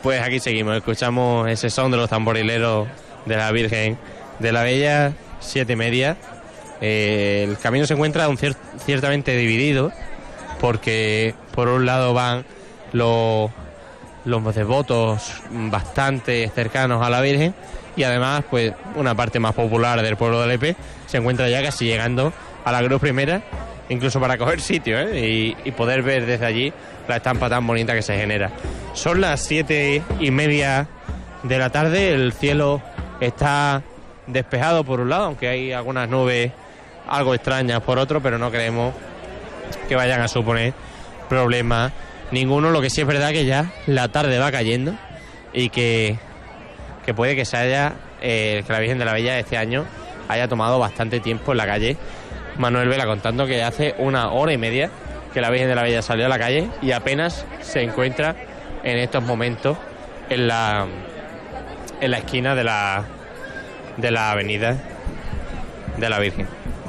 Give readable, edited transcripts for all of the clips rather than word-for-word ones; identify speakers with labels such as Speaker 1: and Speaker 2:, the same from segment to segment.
Speaker 1: Pues aquí seguimos, escuchamos ese son de los tamborileros de la Virgen de la Bella, 7:30. El camino se encuentra ciertamente dividido, porque por un lado van los devotos bastante cercanos a la Virgen, y además pues una parte más popular del pueblo de Lepe se encuentra ya casi llegando a la cruz primera, incluso para coger sitio, y poder ver desde allí la estampa tan bonita que se genera. Son las 7:30 de la tarde, el cielo está despejado por un lado, aunque hay algunas nubes algo extrañas por otro, pero no creemos que vayan a suponer problemas ninguno. Lo que sí es verdad que ya la tarde va cayendo y que puede que que la Virgen de la Bella este año haya tomado bastante tiempo en la calle. Manuel Vela contando que hace 1 hora y media que la Virgen de la Bella salió a la calle y apenas se encuentra en estos momentos en la esquina de la avenida de la Virgen.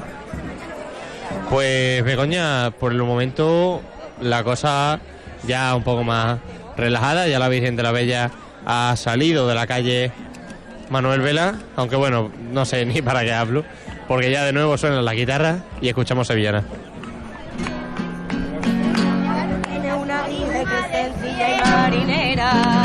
Speaker 1: Pues Begoña, por el momento la cosa ya un poco más relajada, ya la Virgen de la Bella ha salido de la calle Manuel Vela, aunque bueno, no sé ni para qué hablo, porque ya de nuevo suenan las guitarras y escuchamos sevillana.
Speaker 2: Tiene una hija que es sencilla y marinera.